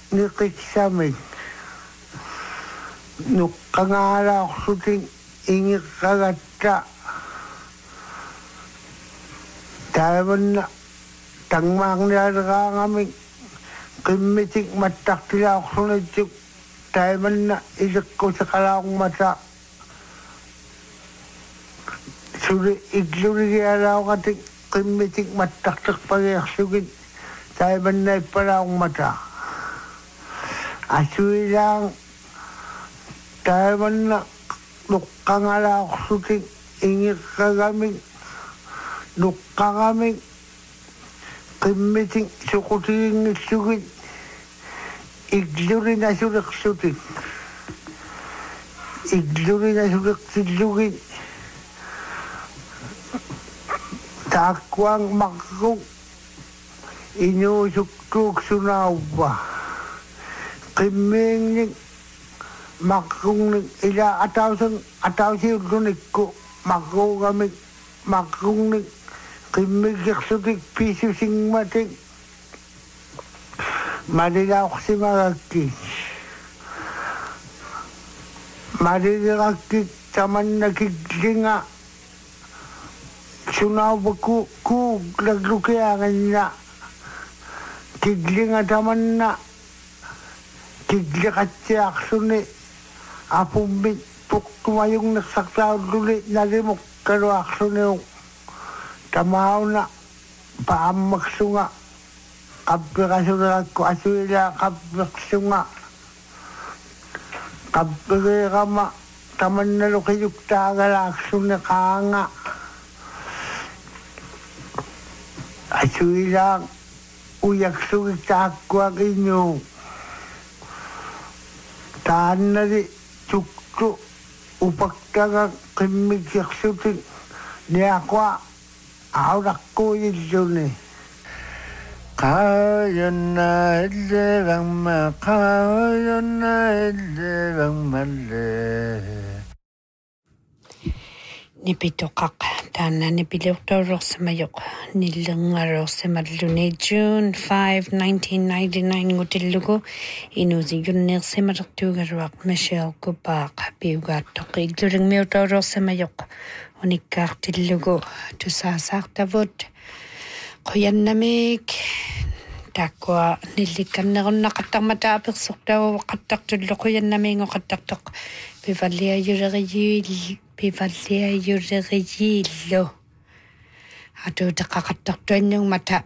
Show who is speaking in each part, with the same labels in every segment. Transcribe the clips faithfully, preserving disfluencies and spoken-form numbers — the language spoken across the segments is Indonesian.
Speaker 1: niqitsamik nuqqangaalaorsutin ingiqqagatta taavanna tangmaaqnialeraangamik qimmitik mattartilaorsunitsuk taavanna ileqqusaqalaaqmata suli iglurigialaoqatik qimmitik mattarterpagiarsugit taavanna ippalaaqmata asuilaang taavanna nuqqangalaorsutik ingiqqagamik nuqqagamik qimmitik suqutiginnissugit iglurinasuleksutik iglurinasulektsillugit taakkuang maqquk inuusuktuuksunauvva qimmiingnik maqqungnik ila atausen atausiullunikku maqquugamik maqqungnik qimmiggersutik piisusingmatik malilauqsimagakkik malilirakkik tamannakiklinga sunauvaku kuuglaglukiaanganna kiklinga tamanna kigliqatsiaqsuni apummit puqtumayungnersartaulluli nalimukkaluaqsuniuq tamauna paammaksunga qappirasulerakku asuilaa qappirsunga qappiriqama tamannaluqiyuktaagalaaqsunni qaanga asuilaa uyaksugiktaakkuaq inuu taannali tuktu upaktaga qimmikkersutik niaqwa auraqquuyilluni qaayunna illevangma qaayunna illevangmalle nipitoqaq taanna nipiluqtaurorsimayoq nillengarorsimalluni June fifth nineteen ninety-nine ngutillugu inuusiyunneersimalertuugaruaq Michelle Kupaaq piugaattoq igluringmiutaurorsimayoq unikkaartillugu tusaasaartavut quyannamik takkua nillikkannerunnaqattarmata apersortau qattaqtullu quyannamiingoqattartoq pivalliajuleriyiil pivalliajuleriyiillu atuuteqqaqattartuannuumata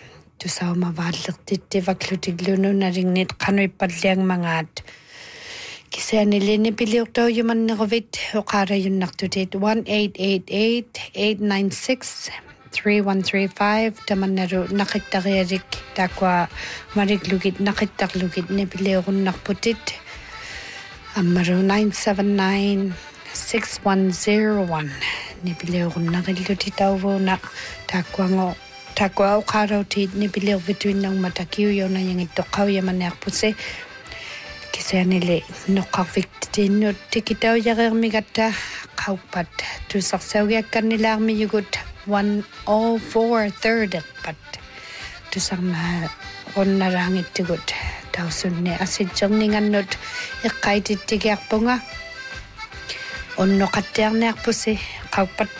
Speaker 1: tusaumavaallertittivaklutigglunu nalignit qanuippalliangmangaat kisianilini piliuqtaujumanneruvit uqaarayunnartutit one eight eight eight eight nine six three one three five tamannaru naqittarialik takwa mariklugit naqittarlugit nipiliurunnarputit ammaru nine seven nine six one zero one nipiliurunnarillutitauvuuna takwango takwa uqaarautit nipiliurvituinnarmata kiuyonayangittoqauyamaniarpuse kisianili noqqarfiktinnut tikitauyareermigatta qauppat tusarsaugiakkannilaarmiyugut one oh four third pat tusarma onnaraangittugut tausunni asitserninngannut iqqaitittigiarpunga onnoqattiarniarpusi qauppat